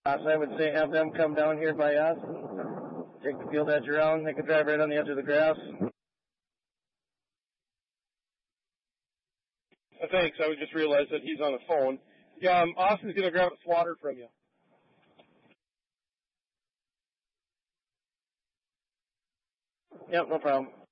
I would say have them come down here by us, take the field edge around. They can drive right on the edge of the grass. Thanks. I would just realize that he's on the phone. Yeah, Austin's going to grab a swatter from you. Yep, no problem.